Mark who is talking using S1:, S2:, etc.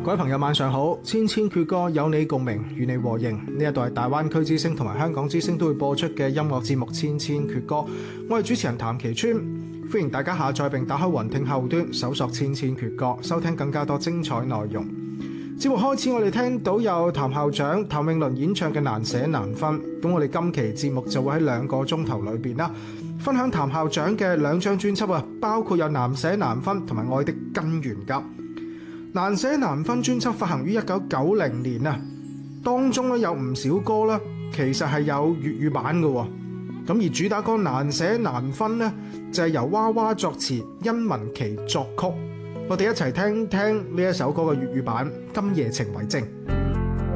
S1: 各位朋友晚上好，千千闕歌有你共鳴，與你和應。呢一度係大灣區之聲同埋香港之聲都會播出嘅音樂節目《千千闕歌》，我係主持人譚其川，歡迎大家下載並打開雲聽後端搜索《千千闕歌》，收聽更加多精彩內容。節目開始，我哋聽到有譚校長譚詠麟演唱嘅《難捨難分》，咁我哋今期節目就會喺2個鐘頭裏邊啦，分享譚校長嘅2張專輯啊，包括有《難捨難分》同埋《愛的根源》噶。《難捨難分》專輯發行於1990年啊，當中咧有唔少歌咧，其實係有粵語版嘅。咁而主打歌《難捨難分》咧，就係由娃娃作詞，殷文琪作曲。我哋一齊聽聽呢一首歌嘅粵語版《今夜情為證》。